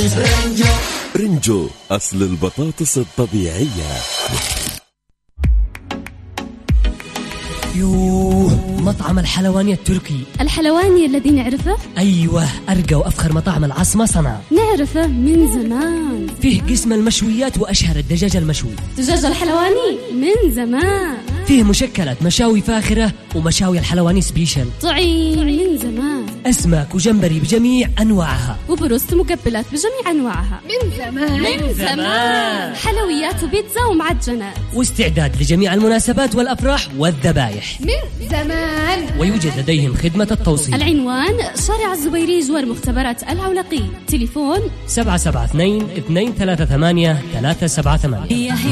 رنجو أصل البطاطس الطبيعية. يوه، مطعم الحلواني التركي. الحلواني الذي نعرفه؟ أيوة، أرقى وأفخر مطاعم العاصمة صنعاء. نعرفه من زمان. فيه قسم المشويات وأشهر الدجاج المشوي. دجاج الحلواني من زمان. فيه مشكلات مشاوي فاخرة ومشاوي الحلواني سبيشل. طعيم من زمان. أسماك وجمبري بجميع أنواعها. وبروست مقبلات بجميع أنواعها. من زمان. من زمان. حلويات وبيتزا ومعجنات. واستعداد لجميع المناسبات والأفراح والذبايح. من زمان. ويوجد لديهم خدمة التوصيل. العنوان شارع الزبيري جوار مختبرات العولقي. تليفون 772-238-378.